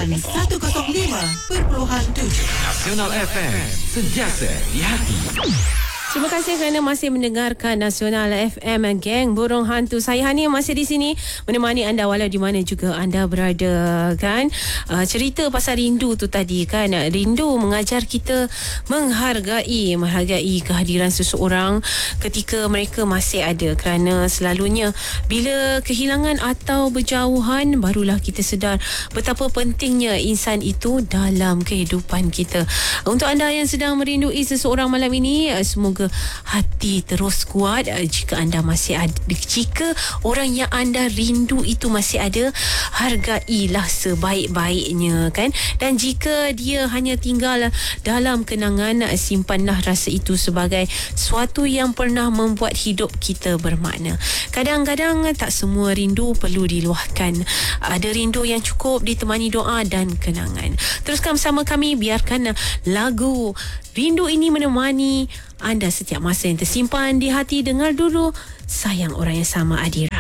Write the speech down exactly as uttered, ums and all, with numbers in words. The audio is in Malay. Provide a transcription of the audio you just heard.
Pilihan seratus lima perpuluhan tujuh Nasional F M, sentiasa di hati. Terima kasih kerana masih mendengarkan Nasional F M, geng Burung Hantu. Saya Hani masih di sini menemani anda walau di mana juga anda berada, kan. Uh, cerita pasal rindu tu tadi, kan. Rindu mengajar kita menghargai, menghargai kehadiran seseorang ketika mereka masih ada, kerana selalunya bila kehilangan atau berjauhan barulah kita sedar betapa pentingnya insan itu dalam kehidupan kita. Untuk anda yang sedang merindui seseorang malam ini, semoga hati terus kuat. Jika anda masih ada, jika orang yang anda rindu itu masih ada, hargailah sebaik-baiknya, kan. Dan jika dia hanya tinggal dalam kenangan, simpanlah rasa itu sebagai suatu yang pernah membuat hidup kita bermakna. Kadang-kadang tak semua rindu perlu diluahkan. Ada rindu yang cukup ditemani doa dan kenangan. Teruskan bersama kami, biarkan lagu rindu ini menemani anda setiap masa yang tersimpan di hati. Dengar dulu Sayang Orang Yang Sama, Adira.